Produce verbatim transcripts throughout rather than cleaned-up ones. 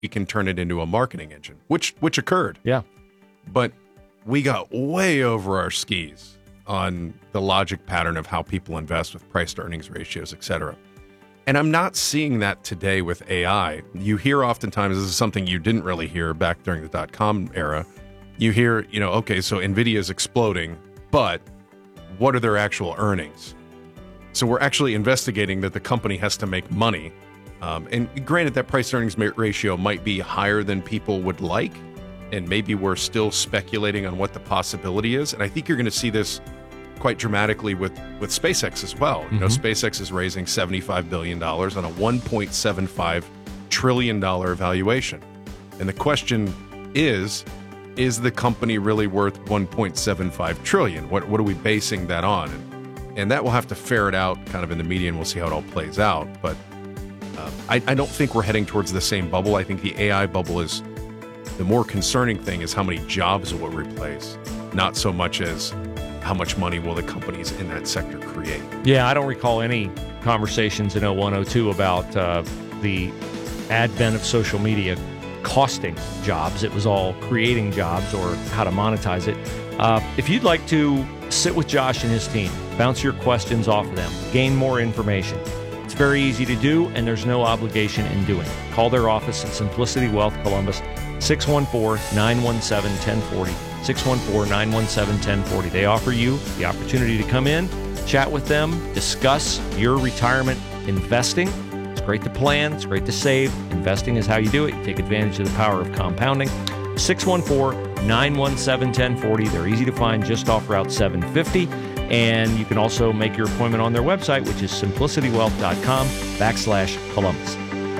you can turn it into a marketing engine, which which occurred. Yeah. But we got way over our skis on the logic pattern of how people invest with price to earnings ratios, et cetera. And I'm not seeing that today with A I. You hear oftentimes, this is something you didn't really hear back during the dot-com era. You hear, you know, okay, so NVIDIA is exploding, but what are their actual earnings? So we're actually investigating that the company has to make money. Um, and granted, that price earnings ratio might be higher than people would like, and maybe we're still speculating on what the possibility is. And I think you're going to see this quite dramatically with, with SpaceX as well. Mm-hmm. You know, SpaceX is raising seventy-five billion dollars on a one point seven five trillion dollars valuation. And the question is, is the company really worth one point seven five trillion dollars? What, what are we basing that on? And, and that we'll have to ferret out kind of in the media, and we'll see how it all plays out. But uh, I, I don't think we're heading towards the same bubble. I think the A I bubble is, the more concerning thing is how many jobs it will replace, not so much as how much money will the companies in that sector create. Yeah, I don't recall any conversations in oh one oh two about uh, the advent of social media costing jobs. It was all creating jobs or how to monetize it. Uh, if you'd like to sit with Josh and his team, bounce your questions off of them, gain more information, it's very easy to do, and there's no obligation in doing it. Call their office at Simplicity Wealth Columbus, six one four, nine one seven, one oh four oh, six one four, nine one seven, one oh four oh. They offer you the opportunity to come in, chat with them, discuss your retirement investing. It's great to plan. It's great to save. Investing is how you do it. You take advantage of the power of compounding. six one four, nine one seven, one oh four oh. They're easy to find just off Route seven fifty. And you can also make your appointment on their website, which is simplicitywealth.com backslash Columbus.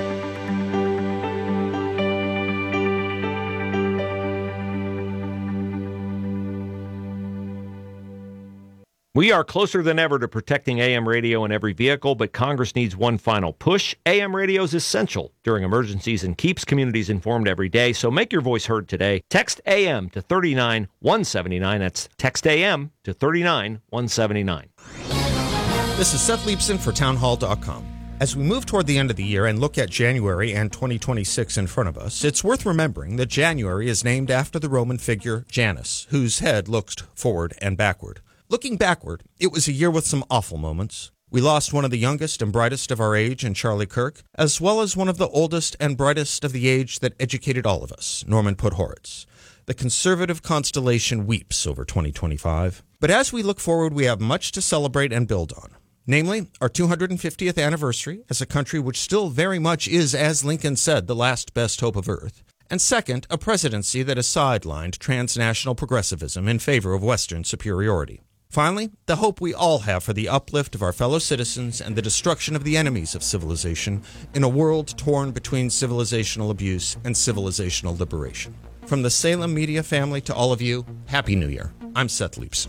We are closer than ever to protecting A M radio in every vehicle, but Congress needs one final push. A M radio is essential during emergencies and keeps communities informed every day, so make your voice heard today. Text A M to three nine one seven nine. That's text A M to three nine one seven nine. This is Seth Leibson for townhall dot com. As we move toward the end of the year and look at January and twenty twenty-six in front of us, it's worth remembering that January is named after the Roman figure Janus, whose head looked forward and backward. Looking backward, it was a year with some awful moments. We lost one of the youngest and brightest of our age in Charlie Kirk, as well as one of the oldest and brightest of the age that educated all of us, Norman Podhoretz. The conservative constellation weeps over twenty twenty-five. But as we look forward, we have much to celebrate and build on. Namely, our two hundred fiftieth anniversary as a country which still very much is, as Lincoln said, the last best hope of Earth. And second, a presidency that has sidelined transnational progressivism in favor of Western superiority. Finally, the hope we all have for the uplift of our fellow citizens and the destruction of the enemies of civilization in a world torn between civilizational abuse and civilizational liberation. From the Salem Media family to all of you, Happy New Year. I'm Seth Leibson.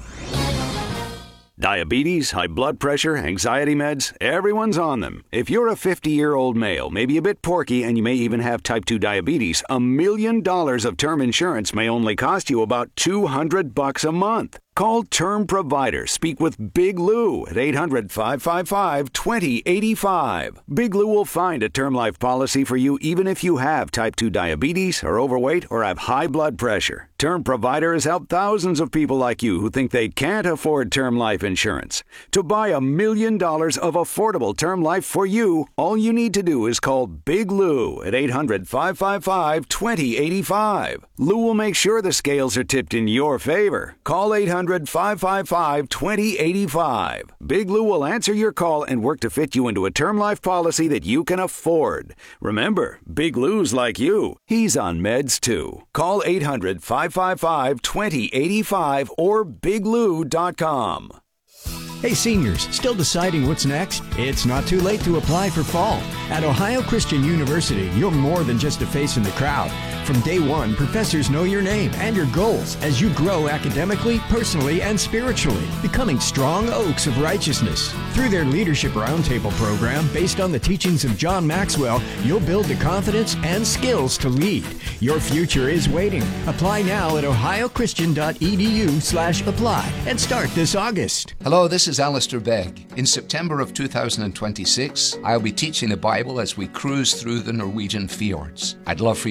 Diabetes, high blood pressure, anxiety meds, everyone's on them. If you're a fifty-year-old male, maybe a bit porky, and you may even have type two diabetes, a million dollars of term insurance may only cost you about two hundred bucks a month. Call Term Provider. Speak with Big Lou at eight hundred, five five five, two zero eight five. Big Lou will find a term life policy for you even if you have type two diabetes, are overweight, or have high blood pressure. Term Provider has helped thousands of people like you who think they can't afford term life insurance. To buy a million dollars of affordable term life for you, all you need to do is call Big Lou at eight hundred, five five five, two zero eight five. Lou will make sure the scales are tipped in your favor. Call eight hundred, five five five, two zero eight five. Big Lou will answer your call and work to fit you into a term life policy that you can afford. Remember, Big Lou's like you. He's on meds too. Call eight hundred, five five five, two zero eight five or big lou dot com. Hey seniors, still deciding what's next? It's not too late to apply for fall. At Ohio Christian University, you're more than just a face in the crowd. From day one, professors know your name and your goals as you grow academically, personally, and spiritually, becoming strong oaks of righteousness. Through their Leadership Roundtable program, based on the teachings of John Maxwell, you'll build the confidence and skills to lead. Your future is waiting. Apply now at ohio christian dot e d u slash apply and start this August. Hello, this is is Alistair Begg. In September of two thousand twenty-six, I'll be teaching the Bible as we cruise through the Norwegian fjords. I'd love for you